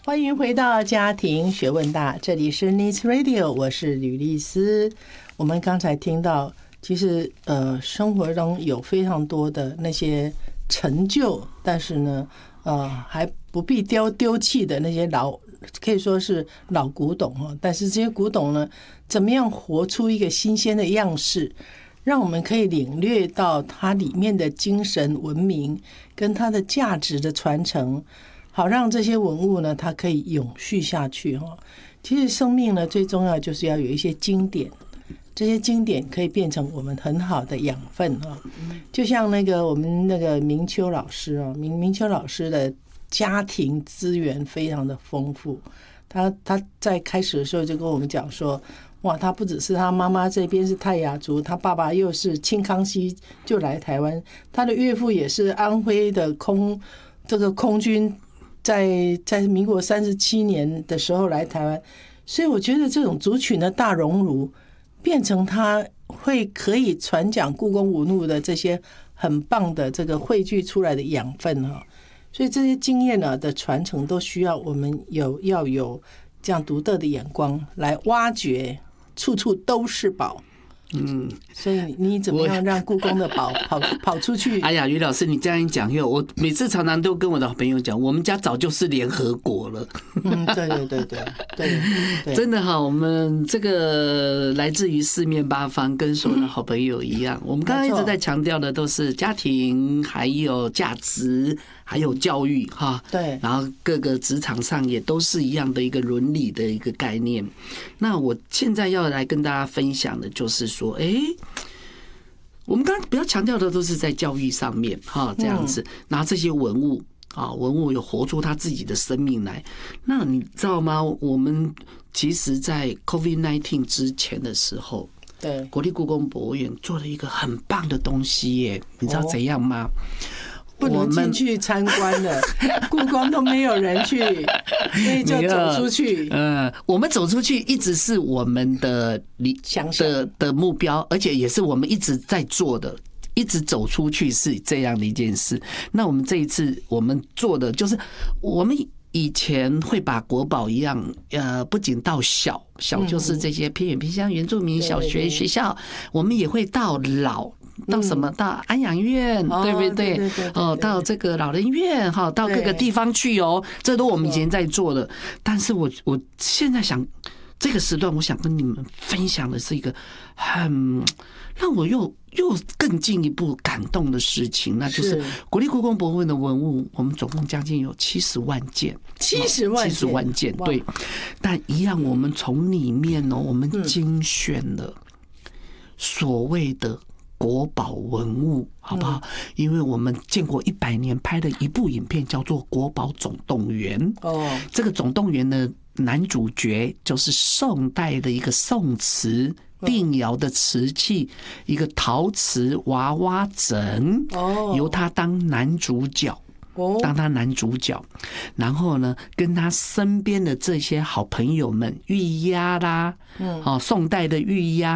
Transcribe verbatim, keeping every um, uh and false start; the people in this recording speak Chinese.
欢迎回到家庭学问大，这里是 Needs Radio， 我是吕丽丝。我们刚才听到，其实呃，生活中有非常多的那些成就，但是呢，呃，还不必丢丢弃的那些老，可以说是老古董哈。但是这些古董呢，怎么样活出一个新鲜的样式，让我们可以领略到它里面的精神文明跟它的价值的传承。好让这些文物呢，它可以永续下去哈。其实生命呢，最重要就是要有一些经典，这些经典可以变成我们很好的养分啊。就像那个我们那个明秋老师啊，明明秋老师的家庭资源非常的丰富。他他在开始的时候就跟我们讲说，哇，他不只是他妈妈这边是泰雅族，他爸爸又是清康熙就来台湾，他的岳父也是安徽的空这个空军。在在民国三十七年的时候来台湾，所以我觉得这种族群的大熔炉，变成他会可以传讲故宫文物的这些很棒的这个汇聚出来的养分哈。所以这些经验呢的传承，都需要我们有要有这样独特的眼光来挖掘，处处都是宝。嗯，所以你怎么样让故宫的宝跑跑出去？ 哎呀，于老师，你这样一讲，因为我每次常常都跟我的好朋友讲，我们家早就是联合国了。 嗯，对对对对对对， 真的哈，我们这个来自于四面八方，跟所有的好朋友一样，我们刚刚一直在强调的都是家庭，还有价值，还有教育哈。 对， 然后各个职场上也都是一样的一个伦理的一个概念。那我现在要来跟大家分享的就是说。说，哎，我们刚刚比较强调的都是在教育上面，哈，这样子，拿这些文物啊，文物有活出他自己的生命来。那你知道吗？我们其实，在 COVID 十九 之前的时候， 对， 国立故宫博物院做了一个很棒的东西耶，你知道怎样吗？ 不能进去参观的，故宫都没有人去，所以就走出去。 嗯，我们走出去一直是我们的理想的的目标，而且也是我们一直在做的。一直走出去是这样的一件事。那我们这一次我们做的就是，我们以前会把国宝一样，呃，不仅到小小就是这些偏远偏乡原住民小学学校，我们也会到老。到什么？到安养院，对不对？哦，到这个老人院，哈，到各个地方去哦，这都我们以前在做的。但是我我现在想，这个时段，我想跟你们分享的是一个很让我又又更进一步感动的事情，那就是国立故宫博物院的文物，我们总共将近有七十万件， 七十万七十万件，对。但一样，我们从里面哦，我们精选了所谓的。国宝文物，好不好？因为我们建国一百年拍的一部影片叫做《国宝总动员》哦，这个总动员的男主角就是宋代的一个宋瓷定窑的瓷器，一个陶瓷娃娃枕，由他当男主角。当他男主角，然后呢，跟他身边的这些好朋友们，玉鸭啦，哦，宋代的玉鸭。